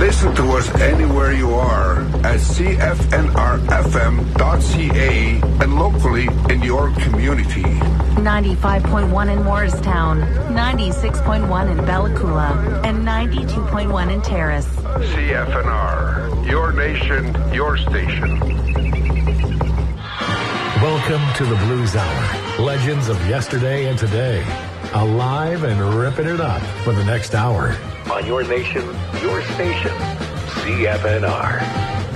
Listen to us anywhere you are at cfnrfm.ca and locally in your community. 95.1 in Morristown, 96.1 in Bella Coola, and 92.1 in Terrace. CFNR, your nation, your station. Welcome to the Blues Hour. Legends of yesterday and today. Alive and ripping it up for the next hour. On your nation, your station, CFNR.